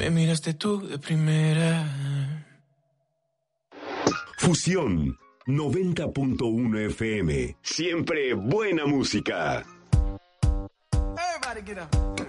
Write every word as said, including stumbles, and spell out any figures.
Me miraste tú de primera. Fusión noventa punto uno F M. Siempre buena música. Everybody get up.